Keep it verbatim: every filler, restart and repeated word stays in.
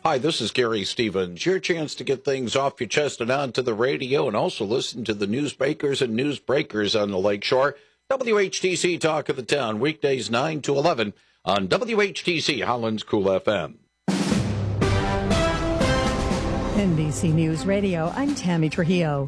Hi, this is Gary Stevens. Your chance to get things off your chest and onto the radio, and also listen to the newsmakers and newsbreakers on the Lakeshore. W H T C Talk of the Town, weekdays nine to eleven on W H T C Holland's Cool F M. N B C News Radio, I'm Tammy Trujillo.